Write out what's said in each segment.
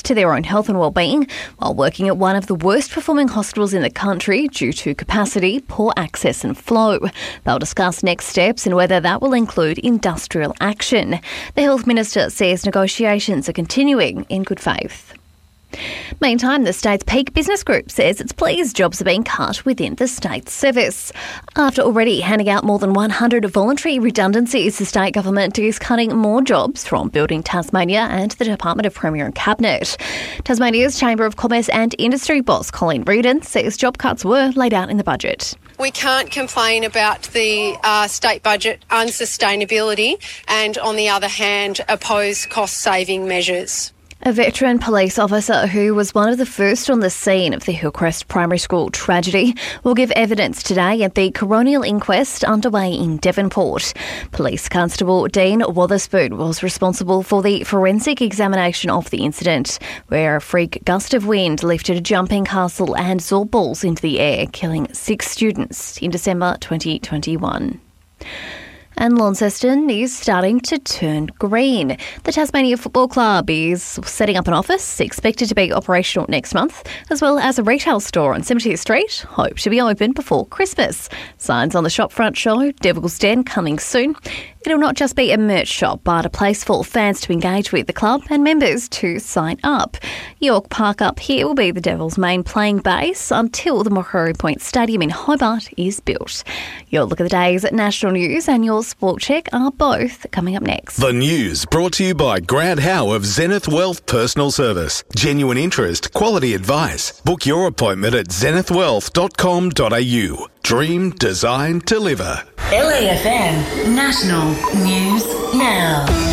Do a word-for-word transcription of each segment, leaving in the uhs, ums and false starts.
to their own health and well-being while working at one of the worst performing hospitals in the country due to capacity, poor access and flow. They'll discuss next steps and whether that will include industrial action. The Health Minister says negotiations are continuing in good faith. Meantime, the state's peak business group says it's pleased jobs are being cut within the state service. After already handing out more than one hundred voluntary redundancies, the state government is cutting more jobs from Building Tasmania and the Department of Premier and Cabinet. Tasmania's Chamber of Commerce and Industry boss Colleen Reardon says job cuts were laid out in the budget. We can't complain about the uh, state budget unsustainability and, on the other hand, oppose cost-saving measures. A veteran police officer who was one of the first on the scene of the Hillcrest Primary School tragedy will give evidence today at the coronial inquest underway in Devonport. Police Constable Dean Wotherspoon was responsible for the forensic examination of the incident, where a freak gust of wind lifted a jumping castle and zorb balls into the air, killing six students in December twenty twenty-one. And Launceston is starting to turn green. The Tasmania Football Club is setting up an office, expected to be operational next month, as well as a retail store on seventieth Street, hope to be open before Christmas. Signs on the shopfront show Devil's Den coming soon. It'll not just be a merch shop, but a place for fans to engage with the club and members to sign up. York Park up here will be the Devils' main playing base until the Macquarie Point Stadium in Hobart is built. Your look at the day's national news and your sport check are both coming up next. The news brought to you by Grant Howe of Zenith Wealth Personal Service. Genuine interest, quality advice. Book your appointment at zenith wealth dot com dot a u. Dream, design, deliver. L A F M National News Now.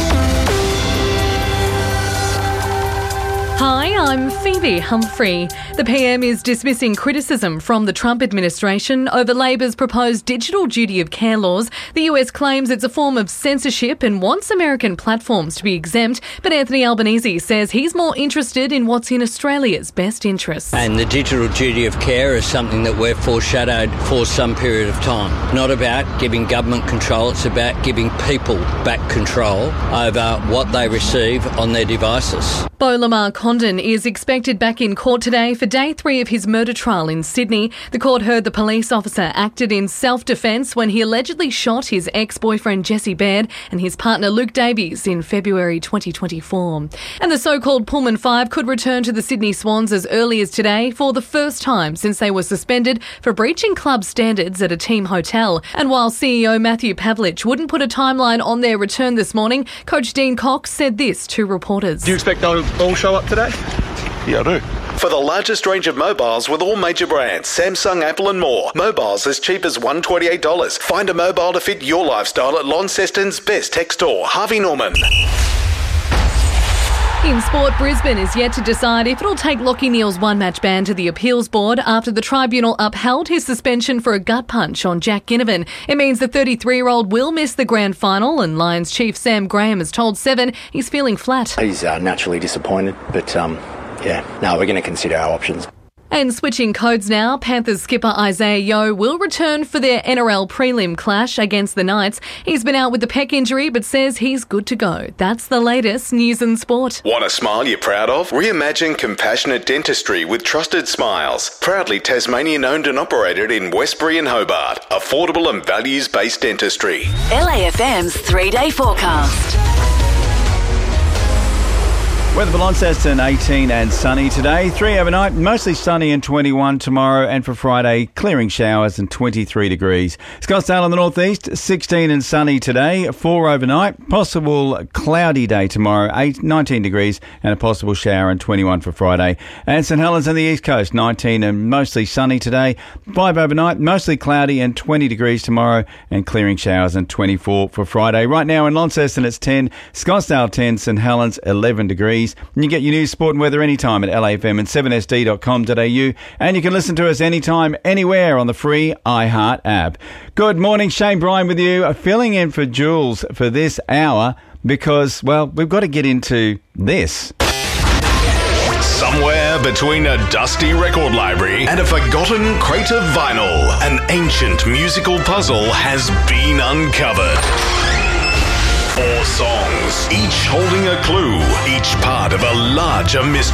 Hi, I'm Phoebe Humphrey. The P M is dismissing criticism from the Trump administration over Labor's proposed digital duty of care laws. The U S claims it's a form of censorship and wants American platforms to be exempt, but Anthony Albanese says he's more interested in what's in Australia's best interests. And the digital duty of care is something that we've foreshadowed for some period of time. Not about giving government control, it's about giving people back control over what they receive on their devices. Beau Lamar Condon is expected back in court today for day three of his murder trial in Sydney. The court heard the police officer acted in self-defence when he allegedly shot his ex-boyfriend Jesse Baird and his partner Luke Davies in February twenty twenty-four. And the so-called Pullman Five could return to the Sydney Swans as early as today for the first time since they were suspended for breaching club standards at a team hotel. And while C E O Matthew Pavlich wouldn't put a timeline on their return this morning, Coach Dean Cox said this to reporters. Do you expect they'll all show up today? Yeah, I do. For the largest range of mobiles with all major brands, Samsung, Apple and more. Mobiles as cheap as one hundred twenty-eight dollars. Find a mobile to fit your lifestyle at Launceston's best tech store, Harvey Norman. In sport, Brisbane is yet to decide if it'll take Lachie Neale's one-match ban to the appeals board after the tribunal upheld his suspension for a gut punch on Jack Ginnivan. It means the thirty-three-year-old will miss the grand final, and Lions chief Sam Graham has told Seven he's feeling flat. He's uh, naturally disappointed, but um, yeah, no, we're going to consider our options. And switching codes now, Panthers skipper Isaiah Yeo will return for their N R L prelim clash against the Knights. He's been out with a pec injury but says he's good to go. That's the latest news and sport. Want a smile you're proud of? Reimagine compassionate dentistry with trusted smiles. Proudly Tasmanian owned and operated in Westbury and Hobart. Affordable and values-based dentistry. L A F M's three-day forecast. Weather for Launceston, eighteen and sunny today. three overnight, mostly sunny and twenty-one tomorrow. And for Friday, clearing showers and twenty-three degrees. Scottsdale on the northeast, sixteen and sunny today. four overnight, possible cloudy day tomorrow, eight, nineteen degrees. And a possible shower and twenty-one for Friday. And St Helens on the east coast, nineteen and mostly sunny today. five overnight, mostly cloudy and twenty degrees tomorrow. And clearing showers and twenty-four for Friday. Right now in Launceston, it's ten. Scottsdale ten, St Helens eleven degrees. And you get your news, sport and weather anytime at L A F M and seven S D dot com dot a u. And you can listen to us anytime, anywhere on the free iHeart app. Good morning, Shane Bryan with you. Filling in for Jules for this hour because, well, we've got to get into this. Somewhere between a dusty record library and a forgotten crate of vinyl, an ancient musical puzzle has been uncovered. Four songs, each holding a clue, each part of a larger mystery.